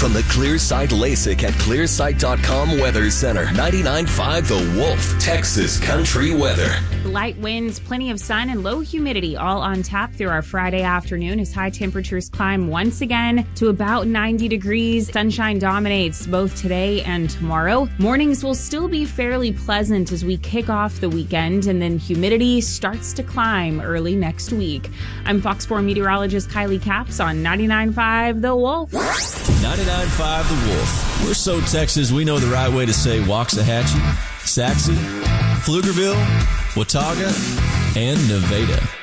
from the Clearsight LASIK at clearsight.com Weather Center. 99.5 The Wolf, Texas Country Weather. Light winds, plenty of sun, and low humidity all on tap through our Friday afternoon as high temperatures climb once again to about 90 degrees. Sunshine dominates both today and tomorrow. Mornings will still be fairly pleasant as we kick off the weekend, and then humidity starts to climb early next week. I'm Fox 4 meteorologist Kylie Capps on 99.5 The Wolf. 99.5 The Wolf. We're so Texas, we know the right way to say Waxahachie, Saxon, Pflugerville, Watauga, and Nevada.